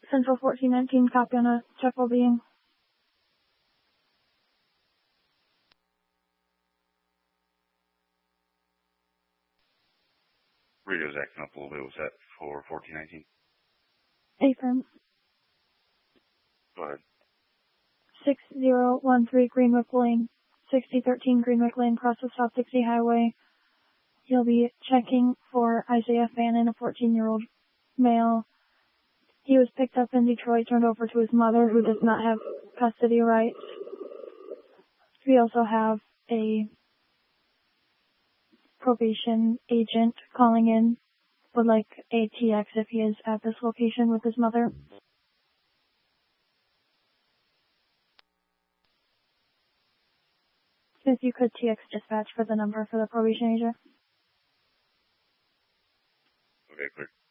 Central 1419, copy on a check well-being. Radio's acting up a little bit. Was that for 1419? Affirm. Go ahead. 6013 Greenwick Lane, 6013 Greenwick Lane, cross the South Dixie Highway. You'll be checking for Isaiah Fannin, a 14-year-old male. He was picked up in Detroit, turned over to his mother, who does not have custody rights. We also have a probation agent calling in, would like a TX if he is at this location with his mother. If you could TX dispatch for the number for the probation agent. Okay, clear.